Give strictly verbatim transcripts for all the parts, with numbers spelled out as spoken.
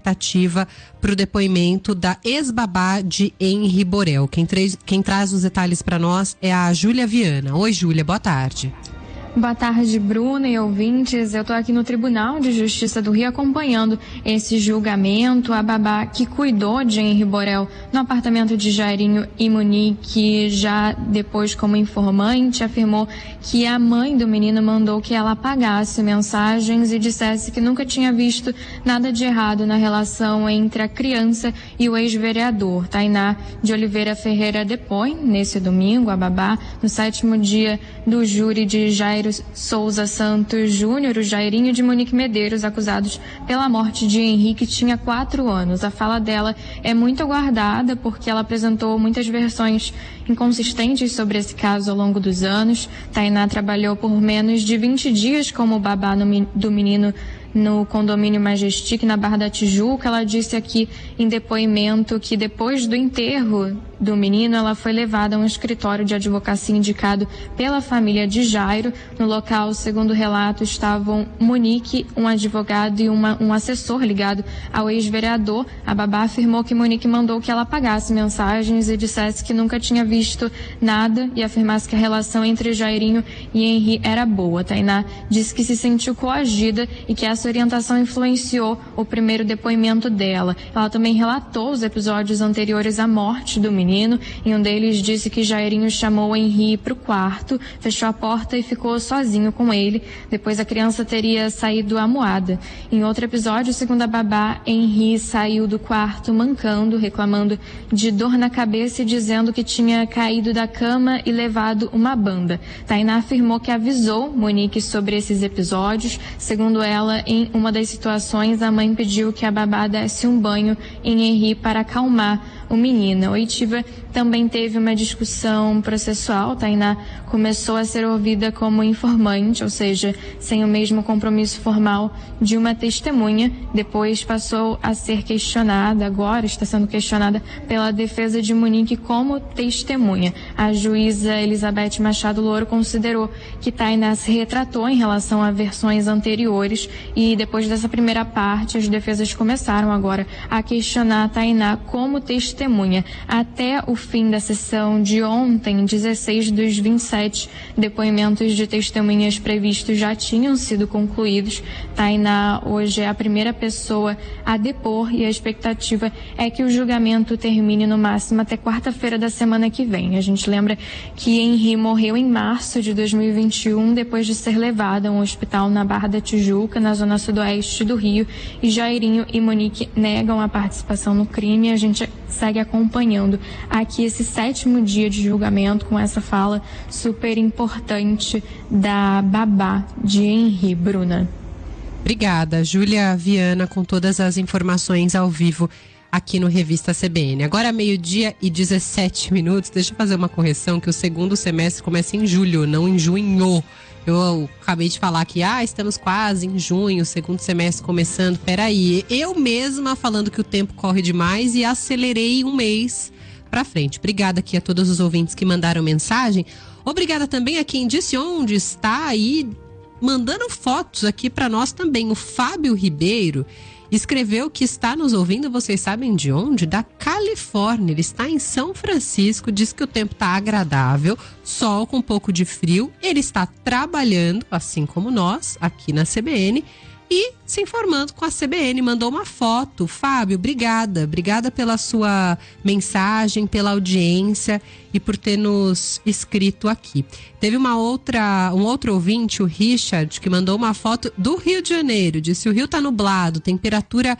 expectativa para o depoimento da ex-babá de Henri Borel. Quem, quem traz os detalhes para nós é a Júlia Viana. Oi, Júlia, boa tarde. Boa tarde, Bruna e ouvintes. Eu estou aqui no Tribunal de Justiça do Rio acompanhando esse julgamento. A babá que cuidou de Henri Borel no apartamento de Jairinho e Monique, já depois como informante, afirmou que a mãe do menino mandou que ela apagasse mensagens e dissesse que nunca tinha visto nada de errado na relação entre a criança e o ex-vereador. Tainá de Oliveira Ferreira depõe nesse domingo, a babá, no sétimo dia do júri de Jair Souza Santos Júnior, o Jairinho de Monique Medeiros, acusados pela morte de Henri, que tinha quatro anos. A fala dela é muito aguardada porque ela apresentou muitas versões inconsistentes sobre esse caso ao longo dos anos. Tainá trabalhou por menos de vinte dias como babá no, do menino no condomínio Majestic, na Barra da Tijuca. Ela disse aqui em depoimento que depois do enterro do menino, ela foi levada a um escritório de advocacia indicado pela família de Jairo. No local, segundo o relato, estavam Monique, um advogado e uma, um assessor ligado ao ex-vereador. A babá afirmou que Monique mandou que ela apagasse mensagens e dissesse que nunca tinha visto nada e afirmasse que a relação entre Jairinho e Henri era boa. Tainá disse que se sentiu coagida e que essa orientação influenciou o primeiro depoimento dela. Ela também relatou os episódios anteriores à morte do menino. Em um deles disse que Jairinho chamou Henri para o quarto, fechou a porta e ficou sozinho com ele. Depois a criança teria saído amuada. Em outro episódio, segundo a babá, Henri saiu do quarto mancando, reclamando de dor na cabeça e dizendo que tinha caído da cama e levado uma banda. Tainá afirmou que avisou Monique sobre esses episódios. Segundo ela, em uma das situações, a mãe pediu que a babá desse um banho em Henri para acalmar o menino. A oitiva também teve uma discussão processual. Tainá começou a ser ouvida como informante, ou seja, sem o mesmo compromisso formal de uma testemunha. Depois passou a ser questionada, agora está sendo questionada pela defesa de Monique como testemunha. A juíza Elizabeth Machado Louro considerou que Tainá se retratou em relação a versões anteriores e depois dessa primeira parte, as defesas começaram agora a questionar a Tainá como testemunha. Até o fim da sessão de ontem, dezesseis dos vinte e sete depoimentos de testemunhas previstos já tinham sido concluídos. Tainá hoje é a primeira pessoa a depor e a expectativa é que o julgamento termine no máximo até quarta-feira da semana que vem. A gente lembra que Henri morreu em março de dois mil e vinte e um depois de ser levado a um hospital na Barra da Tijuca, na zona sudoeste do Rio, e Jairinho e Monique negam a participação no crime. A gente segue acompanhando aqui esse sétimo dia de julgamento com essa fala super importante da babá de Henri. Bruna. Obrigada, Júlia Viana, com todas as informações ao vivo aqui no Revista C B N. Agora meio-dia e dezessete minutos. Deixa eu fazer uma correção, que o segundo semestre começa em julho, não em junho. Eu acabei de falar que ah, estamos quase em junho, segundo semestre começando. Peraí, eu mesma falando que o tempo corre demais e acelerei um mês pra frente. Obrigada aqui a todos os ouvintes que mandaram mensagem. Obrigada também a quem disse onde está aí, mandando fotos aqui para nós também. O Fábio Ribeiro escreveu que está nos ouvindo, vocês sabem de onde? Da Califórnia. Ele está em São Francisco, diz que o tempo está agradável, sol com um pouco de frio. Ele está trabalhando, assim como nós, aqui na C B N, e se informando com a C B N. Mandou uma foto. Fábio, obrigada. Obrigada pela sua mensagem, pela audiência e por ter nos escrito aqui. Teve uma outra, um outro ouvinte, o Richard, que mandou uma foto do Rio de Janeiro. Disse: o Rio tá nublado, temperatura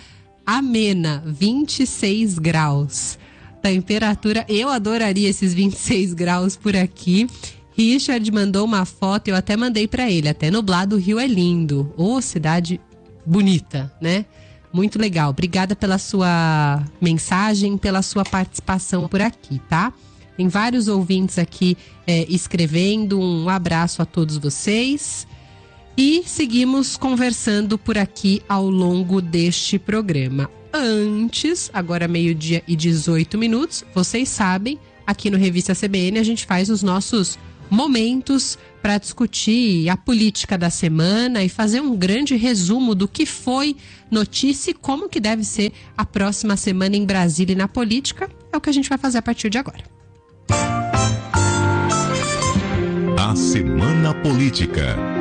amena, vinte e seis graus. Temperatura, eu adoraria esses vinte e seis graus por aqui. Richard mandou uma foto, eu até mandei para ele, até nublado o Rio é lindo. Ô, oh, cidade bonita, né? Muito legal. Obrigada pela sua mensagem, pela sua participação por aqui, tá? Tem vários ouvintes aqui é, escrevendo. Um abraço a todos vocês. E seguimos conversando por aqui ao longo deste programa. Antes, agora meio-dia e dezoito minutos, vocês sabem, aqui no Revista C B N a gente faz os nossos momentos para discutir a política da semana e fazer um grande resumo do que foi notícia e como que deve ser a próxima semana em Brasília e na política. É o que a gente vai fazer a partir de agora. A Semana Política.